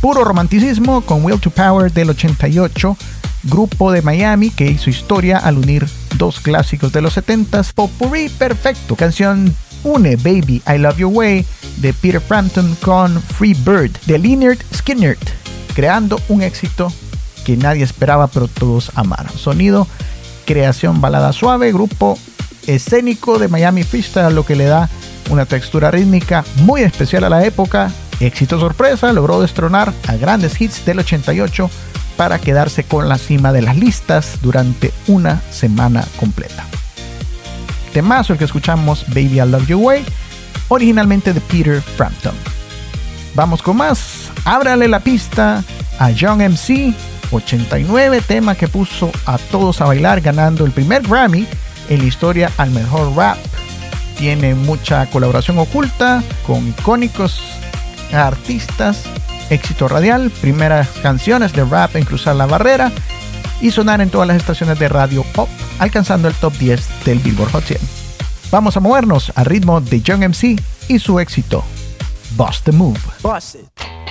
Puro romanticismo con Will to Power del 88, grupo de Miami que hizo historia al unir dos clásicos de los 70s, popurrí perfecto. Canción une Baby I Love Your Way de Peter Frampton con Free Bird de Lynyrd Skynyrd, creando un éxito que nadie esperaba pero todos amaron. Sonido, creación, balada suave, grupo escénico de Miami Freestyle, lo que le da una textura rítmica muy especial a la época. Éxito sorpresa, logró destronar a grandes hits del 88 para quedarse con la cima de las listas durante una semana completa. Temazo el que escuchamos, Baby I Love Your Way, originalmente de Peter Frampton. Vamos con más. Ábrale la pista a Young MC, 89, tema que puso a todos a bailar, ganando el primer Grammy en la historia al mejor rap. Tiene mucha colaboración oculta con icónicos artistas, éxito radial, primeras canciones de rap en cruzar la barrera y sonar en todas las estaciones de radio pop, alcanzando el top 10 del Billboard Hot 100. Vamos a movernos al ritmo de Young MC y su éxito, Bust the Move. Bust it.